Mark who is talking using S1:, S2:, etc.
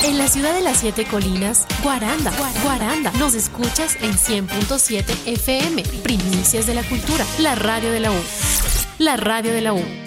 S1: En la ciudad de las 7 colinas, Guaranda. Nos escuchas en 100.7 FM. Primicias de la cultura. La radio de la U.